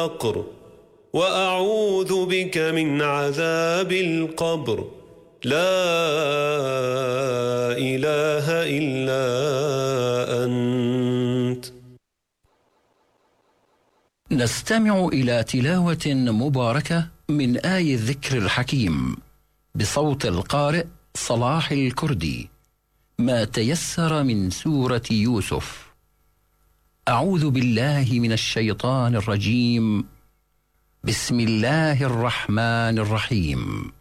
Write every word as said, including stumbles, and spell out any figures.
الفقر وأعوذ بك من عذاب القبر لا إله إلا أنت. نستمع إلى تلاوة مباركة من آي الذكر الحكيم بصوت القارئ صلاح الكردي، ما تيسر من سورة يوسف. أعوذ بالله من الشيطان الرجيم. بسم الله الرحمن الرحيم.